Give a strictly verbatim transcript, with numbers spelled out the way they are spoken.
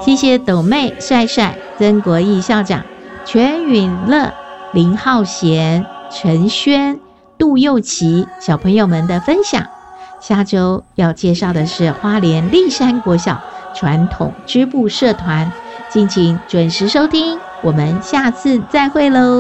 谢谢斗妹、帅帅、曾国义校长、全允乐、林浩贤、陈轩、杜佑琪小朋友们的分享。下周要介绍的是花莲立山国小传统织布社团，敬请准时收听，我们下次再会喽。